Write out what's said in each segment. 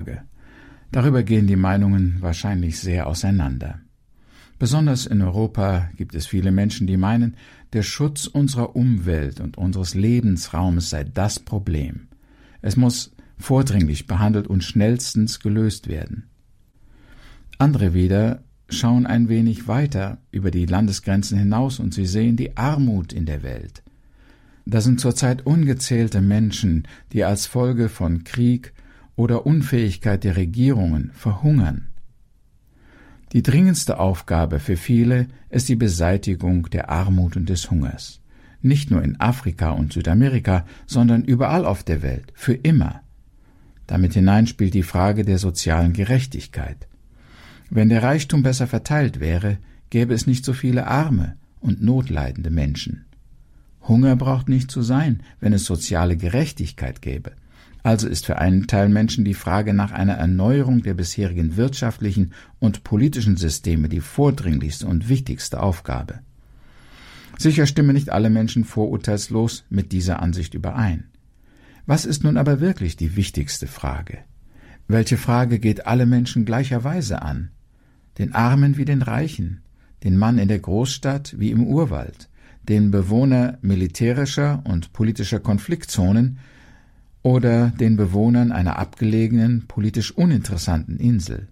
Darüber gehen die Meinungen wahrscheinlich sehr auseinander. Besonders in Europa gibt es viele Menschen, die meinen, der Schutz unserer Umwelt und unseres Lebensraumes sei das Problem. Es muss vordringlich behandelt und schnellstens gelöst werden. Andere wieder schauen ein wenig weiter über die Landesgrenzen hinaus und sie sehen die Armut in der Welt. Da sind zurzeit ungezählte Menschen, die als Folge von Krieg oder Unfähigkeit der Regierungen verhungern. Die dringendste Aufgabe für viele ist die Beseitigung der Armut und des Hungers. Nicht nur in Afrika und Südamerika, sondern überall auf der Welt, für immer. Damit hinein spielt die Frage der sozialen Gerechtigkeit. Wenn der Reichtum besser verteilt wäre, gäbe es nicht so viele arme und notleidende Menschen. Hunger braucht nicht zu sein, wenn es soziale Gerechtigkeit gäbe. Also ist für einen Teil Menschen die Frage nach einer Erneuerung der bisherigen wirtschaftlichen und politischen Systeme die vordringlichste und wichtigste Aufgabe. Sicher stimmen nicht alle Menschen vorurteilslos mit dieser Ansicht überein. Was ist nun aber wirklich die wichtigste Frage? Welche Frage geht alle Menschen gleicherweise an? Den Armen wie den Reichen, den Mann in der Großstadt wie im Urwald, den Bewohner militärischer und politischer Konfliktzonen oder den Bewohnern einer abgelegenen, politisch uninteressanten Insel.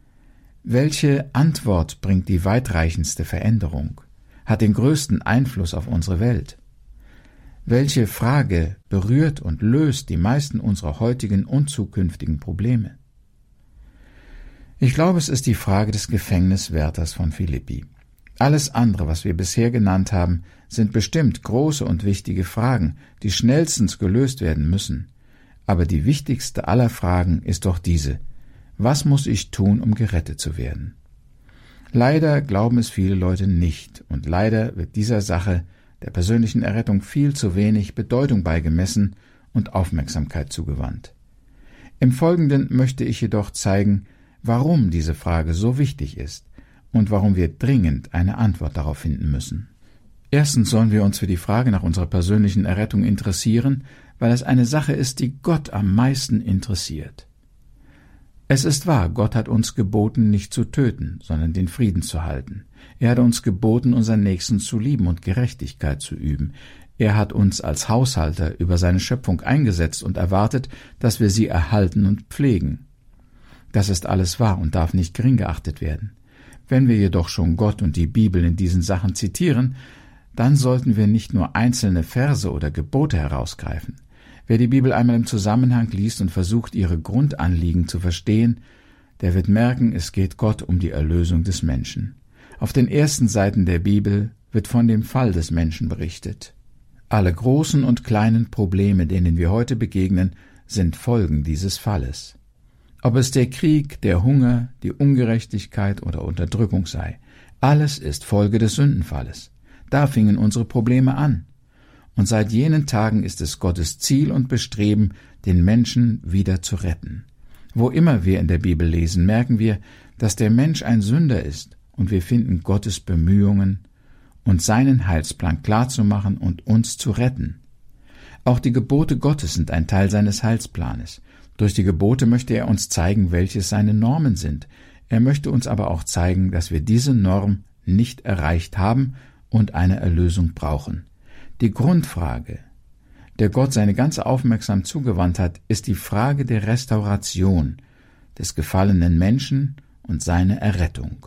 Welche Antwort bringt die weitreichendste Veränderung, hat den größten Einfluss auf unsere Welt? Welche Frage berührt und löst die meisten unserer heutigen und zukünftigen Probleme? Ich glaube, es ist die Frage des Gefängniswärters von Philippi. Alles andere, was wir bisher genannt haben, sind bestimmt große und wichtige Fragen, die schnellstens gelöst werden müssen. Aber die wichtigste aller Fragen ist doch diese: Was muss ich tun, um gerettet zu werden? Leider glauben es viele Leute nicht, und leider wird dieser Sache der persönlichen Errettung viel zu wenig Bedeutung beigemessen und Aufmerksamkeit zugewandt. Im Folgenden möchte ich jedoch zeigen, warum diese Frage so wichtig ist und warum wir dringend eine Antwort darauf finden müssen. Erstens sollen wir uns für die Frage nach unserer persönlichen Errettung interessieren, weil es eine Sache ist, die Gott am meisten interessiert. Es ist wahr, Gott hat uns geboten, nicht zu töten, sondern den Frieden zu halten. Er hat uns geboten, unseren Nächsten zu lieben und Gerechtigkeit zu üben. Er hat uns als Haushalter über seine Schöpfung eingesetzt und erwartet, dass wir sie erhalten und pflegen. Das ist alles wahr und darf nicht gering geachtet werden. Wenn wir jedoch schon Gott und die Bibel in diesen Sachen zitieren, dann sollten wir nicht nur einzelne Verse oder Gebote herausgreifen. Wer die Bibel einmal im Zusammenhang liest und versucht, ihre Grundanliegen zu verstehen, der wird merken, es geht Gott um die Erlösung des Menschen. Auf den ersten Seiten der Bibel wird von dem Fall des Menschen berichtet. Alle großen und kleinen Probleme, denen wir heute begegnen, sind Folgen dieses Falles. Ob es der Krieg, der Hunger, die Ungerechtigkeit oder Unterdrückung sei, alles ist Folge des Sündenfalles. Da fingen unsere Probleme an. Und seit jenen Tagen ist es Gottes Ziel und Bestreben, den Menschen wieder zu retten. Wo immer wir in der Bibel lesen, merken wir, dass der Mensch ein Sünder ist, und wir finden Gottes Bemühungen, uns seinen Heilsplan klarzumachen und uns zu retten. Auch die Gebote Gottes sind ein Teil seines Heilsplanes. Durch die Gebote möchte er uns zeigen, welches seine Normen sind. Er möchte uns aber auch zeigen, dass wir diese Norm nicht erreicht haben und eine Erlösung brauchen. Die Grundfrage, der Gott seine ganze Aufmerksamkeit zugewandt hat, ist die Frage der Restauration des gefallenen Menschen und seine Errettung.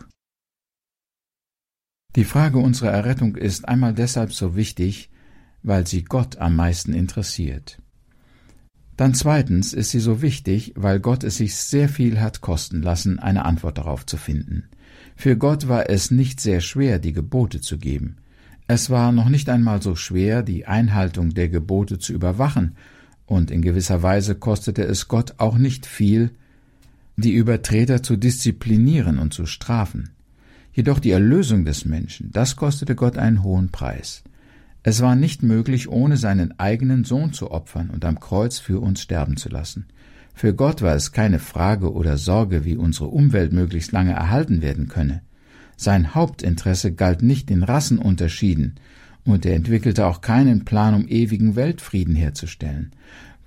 Die Frage unserer Errettung ist einmal deshalb so wichtig, weil sie Gott am meisten interessiert. Dann zweitens ist sie so wichtig, weil Gott es sich sehr viel hat kosten lassen, eine Antwort darauf zu finden. Für Gott war es nicht sehr schwer, die Gebote zu geben. Es war noch nicht einmal so schwer, die Einhaltung der Gebote zu überwachen, und in gewisser Weise kostete es Gott auch nicht viel, die Übertreter zu disziplinieren und zu strafen. Jedoch die Erlösung des Menschen, das kostete Gott einen hohen Preis. Es war nicht möglich, ohne seinen eigenen Sohn zu opfern und am Kreuz für uns sterben zu lassen. Für Gott war es keine Frage oder Sorge, wie unsere Umwelt möglichst lange erhalten werden könne. Sein Hauptinteresse galt nicht den Rassenunterschieden, und er entwickelte auch keinen Plan, um ewigen Weltfrieden herzustellen.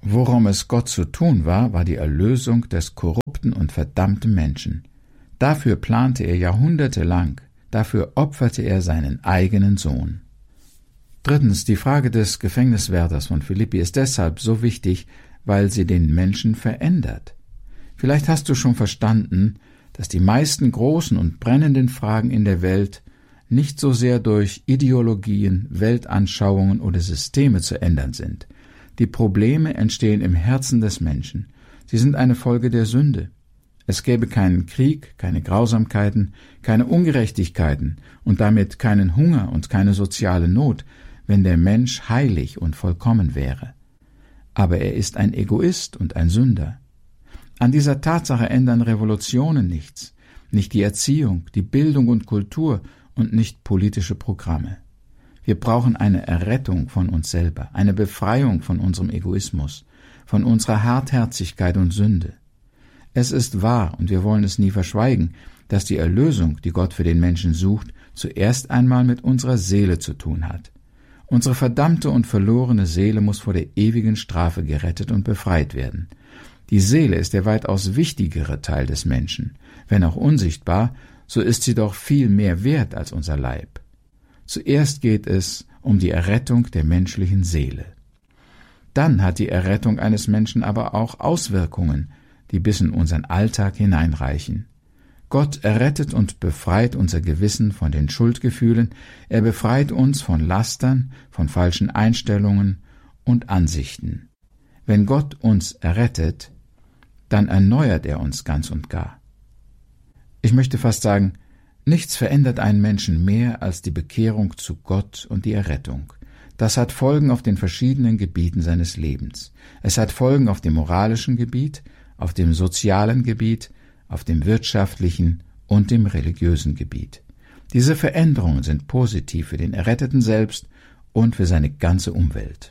Worum es Gott zu tun war, war die Erlösung des korrupten und verdammten Menschen. Dafür plante er jahrhundertelang, dafür opferte er seinen eigenen Sohn. Drittens, die Frage des Gefängniswärters von Philippi ist deshalb so wichtig, weil sie den Menschen verändert. Vielleicht hast du schon verstanden, dass die meisten großen und brennenden Fragen in der Welt nicht so sehr durch Ideologien, Weltanschauungen oder Systeme zu ändern sind. Die Probleme entstehen im Herzen des Menschen. Sie sind eine Folge der Sünde. Es gäbe keinen Krieg, keine Grausamkeiten, keine Ungerechtigkeiten und damit keinen Hunger und keine soziale Not, wenn der Mensch heilig und vollkommen wäre. Aber er ist ein Egoist und ein Sünder. An dieser Tatsache ändern Revolutionen nichts, nicht die Erziehung, die Bildung und Kultur und nicht politische Programme. Wir brauchen eine Errettung von uns selber, eine Befreiung von unserem Egoismus, von unserer Hartherzigkeit und Sünde. Es ist wahr, und wir wollen es nie verschweigen, dass die Erlösung, die Gott für den Menschen sucht, zuerst einmal mit unserer Seele zu tun hat. Unsere verdammte und verlorene Seele muss vor der ewigen Strafe gerettet und befreit werden. Die Seele ist der weitaus wichtigere Teil des Menschen. Wenn auch unsichtbar, so ist sie doch viel mehr wert als unser Leib. Zuerst geht es um die Errettung der menschlichen Seele. Dann hat die Errettung eines Menschen aber auch Auswirkungen, die bis in unseren Alltag hineinreichen. Gott errettet und befreit unser Gewissen von den Schuldgefühlen, er befreit uns von Lastern, von falschen Einstellungen und Ansichten. Wenn Gott uns errettet, dann erneuert er uns ganz und gar. Ich möchte fast sagen, nichts verändert einen Menschen mehr als die Bekehrung zu Gott und die Errettung. Das hat Folgen auf den verschiedenen Gebieten seines Lebens. Es hat Folgen auf dem moralischen Gebiet, auf dem sozialen Gebiet, auf dem wirtschaftlichen und dem religiösen Gebiet. Diese Veränderungen sind positiv für den Erretteten selbst und für seine ganze Umwelt.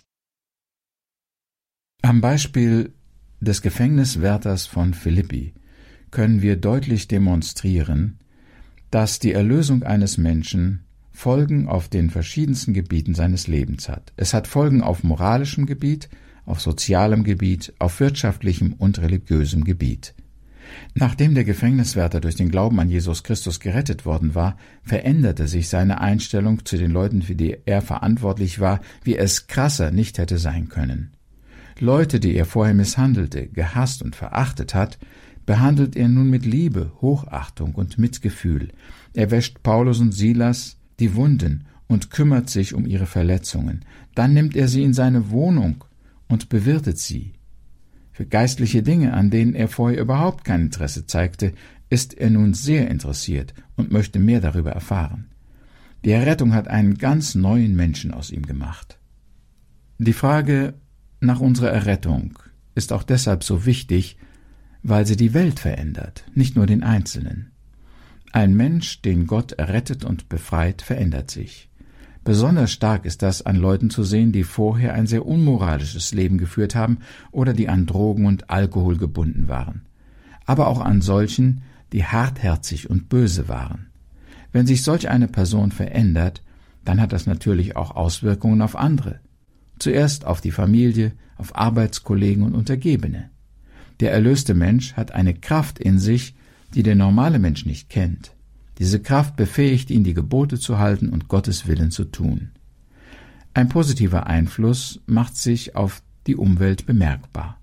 Am Beispiel des Gefängniswärters von Philippi können wir deutlich demonstrieren, dass die Erlösung eines Menschen Folgen auf den verschiedensten Gebieten seines Lebens hat. Es hat Folgen auf moralischem Gebiet, auf sozialem Gebiet, auf wirtschaftlichem und religiösem Gebiet. Nachdem der Gefängniswärter durch den Glauben an Jesus Christus gerettet worden war, veränderte sich seine Einstellung zu den Leuten, für die er verantwortlich war, wie es krasser nicht hätte sein können. Leute, die er vorher misshandelte, gehasst und verachtet hat, behandelt er nun mit Liebe, Hochachtung und Mitgefühl. Er wäscht Paulus und Silas die Wunden und kümmert sich um ihre Verletzungen. Dann nimmt er sie in seine Wohnung und bewirtet sie. Für geistliche Dinge, an denen er vorher überhaupt kein Interesse zeigte, ist er nun sehr interessiert und möchte mehr darüber erfahren. Die Errettung hat einen ganz neuen Menschen aus ihm gemacht. Die Frage nach unserer Errettung ist auch deshalb so wichtig, weil sie die Welt verändert, nicht nur den Einzelnen. Ein Mensch, den Gott errettet und befreit, verändert sich. Besonders stark ist das an Leuten zu sehen, die vorher ein sehr unmoralisches Leben geführt haben oder die an Drogen und Alkohol gebunden waren. Aber auch an solchen, die hartherzig und böse waren. Wenn sich solch eine Person verändert, dann hat das natürlich auch Auswirkungen auf andere. Zuerst auf die Familie, auf Arbeitskollegen und Untergebene. Der erlöste Mensch hat eine Kraft in sich, die der normale Mensch nicht kennt. Diese Kraft befähigt ihn, die Gebote zu halten und Gottes Willen zu tun. Ein positiver Einfluss macht sich auf die Umwelt bemerkbar.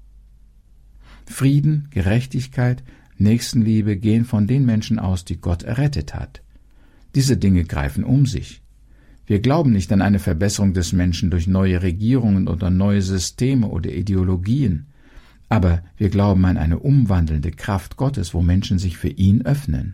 Frieden, Gerechtigkeit, Nächstenliebe gehen von den Menschen aus, die Gott errettet hat. Diese Dinge greifen um sich. Wir glauben nicht an eine Verbesserung des Menschen durch neue Regierungen oder neue Systeme oder Ideologien, aber wir glauben an eine umwandelnde Kraft Gottes, wo Menschen sich für ihn öffnen.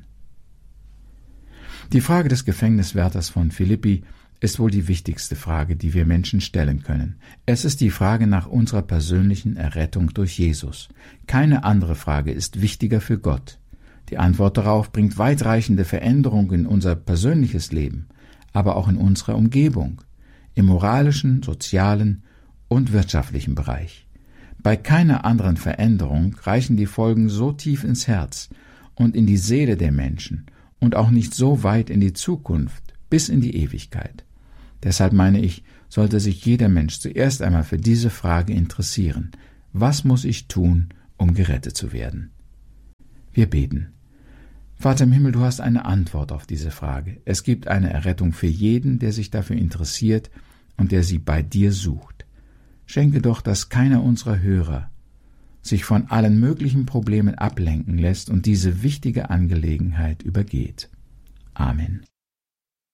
Die Frage des Gefängniswärters von Philippi ist wohl die wichtigste Frage, die wir Menschen stellen können. Es ist die Frage nach unserer persönlichen Errettung durch Jesus. Keine andere Frage ist wichtiger für Gott. Die Antwort darauf bringt weitreichende Veränderungen in unser persönliches Leben, aber auch in unserer Umgebung, im moralischen, sozialen und wirtschaftlichen Bereich. Bei keiner anderen Veränderung reichen die Folgen so tief ins Herz und in die Seele der Menschen und auch nicht so weit in die Zukunft, bis in die Ewigkeit. Deshalb meine ich, sollte sich jeder Mensch zuerst einmal für diese Frage interessieren. Was muss ich tun, um gerettet zu werden? Wir beten. Vater im Himmel, du hast eine Antwort auf diese Frage. Es gibt eine Errettung für jeden, der sich dafür interessiert und der sie bei dir sucht. Schenke doch, dass keiner unserer Hörer sich von allen möglichen Problemen ablenken lässt und diese wichtige Angelegenheit übergeht. Amen.